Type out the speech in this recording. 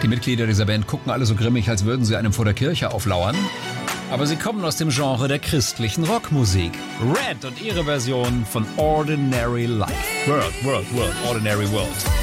Die Mitglieder dieser Band gucken alle so grimmig, als würden sie einem vor der Kirche auflauern. Aber sie kommen aus dem Genre der christlichen Rockmusik. Red und ihre Version von Ordinary Life. World, Ordinary World.